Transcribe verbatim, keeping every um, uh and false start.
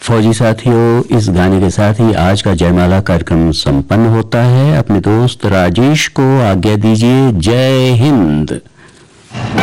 फौजी साथियों, इस गाने के साथ ही आज का जयमाला कार्यक्रम संपन्न होता है। अपने दोस्त राजेश को आज्ञा दीजिए। जय हिंद।